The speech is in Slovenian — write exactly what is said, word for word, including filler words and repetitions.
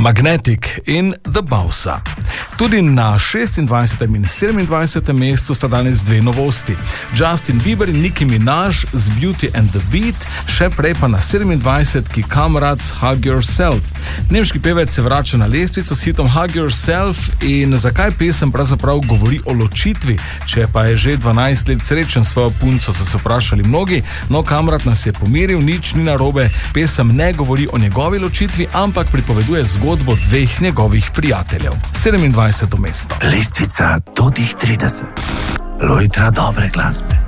Magnetic in The Bausa. Tudi na šestindvajsetem in sedemindvajsetem mestu sta danes dve novosti. Justin Bieber in Nicki Minaj z Beauty and the Beat, še prej pa na sedemindvajsetki Kamrats Hug Yourself. Nemški pevec se vrača na lestvico s hitom Hug Yourself in zakaj pesem pravzaprav govori o ločitvi, če pa je že dvanajst let srečen s svojo punco, so se vprašali mnogi. No, Kamrat nas je pomiril, nič ni narobe, pesem ne govori o njegovi ločitvi, ampak pripoveduje zgodbo dveh njegovih prijateljev. sedemindvajseto mesto. Lestvica do tih trideset. Lojtra dobre glasbe.